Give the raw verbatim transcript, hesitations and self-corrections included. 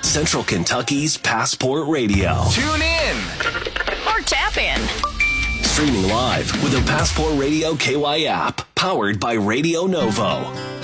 Central Kentucky's Passport Radio. Tune in or tap in. Streaming live with the Passport Radio K Y app, powered by Radio Novo.